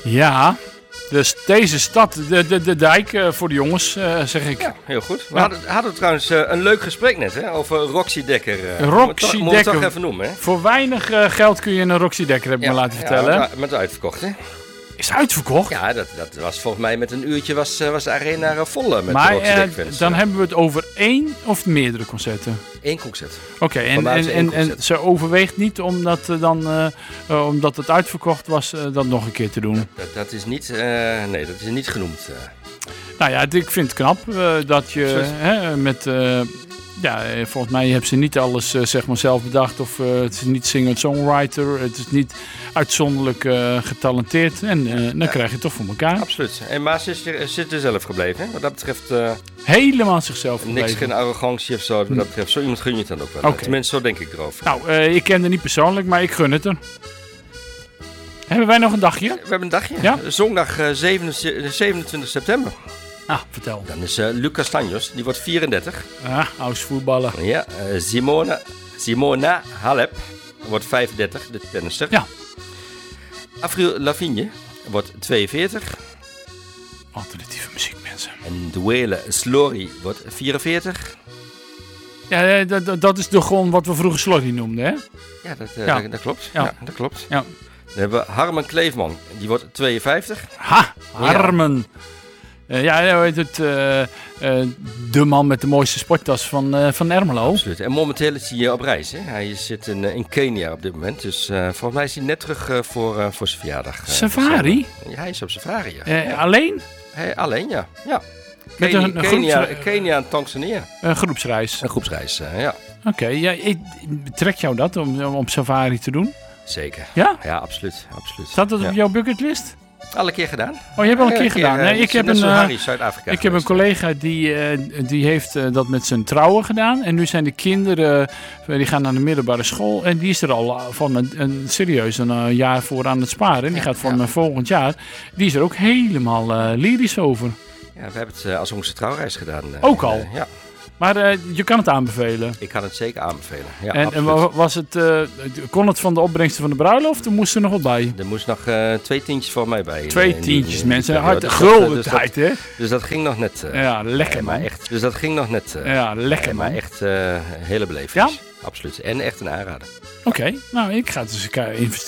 Ja, dus deze stad, de dijk voor de jongens, zeg ik. Ja, heel goed. We hadden trouwens een leuk gesprek net hè, over Roxy Dekker. Roxy Moet het toch Dekker. even noemen, hè? Voor weinig geld kun je een Roxy Dekker, heb ik me laten vertellen. Ja, met uitverkocht, hè? Is het uitverkocht? Ja, dat was volgens mij met een uurtje was de arena vol met Maar de Roxy Dekker-fans. dan hebben we het over 1 of meerdere concerten. 1 concert. Oké, Vanuit één en concert. ze overweegt niet omdat het uitverkocht was, dat nog een keer te doen. Dat is niet, dat is niet genoemd. Nou ja, ik vind het knap dat je volgens mij hebben ze niet alles zeg maar zelf bedacht of het is niet singer-songwriter, het is niet uitzonderlijk getalenteerd en dan krijg je het toch voor elkaar. Absoluut. En Maas zit er zelf gebleven, hè? Wat dat betreft Helemaal zichzelf niks, gebleven. geen arrogantie of zo. Wat dat betreft, zo iemand gun je het dan ook wel. Oké. Tenminste, zo denk ik erover. Nou, ik ken haar niet persoonlijk, maar ik gun het er. Hebben wij nog een dagje? We hebben een dagje. Ja? Zondag 27 september. Ah, vertel. Dan is Lucas Tanjos, die wordt 34. Ah, oud voetballer. Ja, Simona Halep wordt 35, de tennister. Ja. Avril Lavigne wordt 42. Alternatieve muziek, mensen. En Dwele Slory wordt 44. Ja, dat is gewoon wat we vroeger Slorry noemden, hè? Ja, dat klopt. Ja. Ja, dat klopt. Ja. Dan hebben we Harmen Kleefman, die wordt 52. Ha, Harmen. Ja, hoe heet het? De man met de mooiste sporttas van Ermelo. Absoluut. En momenteel is hij op reis. Hè? Hij zit in Kenia op dit moment. Dus volgens mij is hij net terug voor zijn verjaardag. Safari? Ja, hij is op safari. Ja. Alleen? Alleen, ja. Met een Kenia en Tanzania. Een groepsreis. Een groepsreis, ja. Oké, trekt jou dat om op safari te doen? Zeker. Ja? Ja, absoluut. Staat dat op jouw bucketlist? Alle keer gedaan. Oh, je hebt al een keer gedaan. Nee, ik heb Zuid-Afrika. Ik heb een collega die heeft dat met zijn trouwen gedaan. En nu zijn de kinderen, die gaan naar de middelbare school. En die is er al van een jaar voor aan het sparen. En die gaat van volgend jaar. Die is er ook helemaal lyrisch over. Ja, we hebben het als onze trouwreis gedaan. Ook al? Ja. Maar je kan het aanbevelen. Ik kan het zeker aanbevelen. Ja, en was het, kon het van de opbrengsten van de bruiloft? Of moest er nog wat bij? Er moest nog 2 tientjes voor mij bij. 2 tientjes, mensen. Hard gulden tijd, hè? Dus dat ging nog net. Ja, lekker, man. Echt, dus dat ging nog net. Ja, lekker, man. Maar echt hele belevenis. Ja? Absoluut. En echt een aanrader. Oké, nou, ik ga het eens investeren.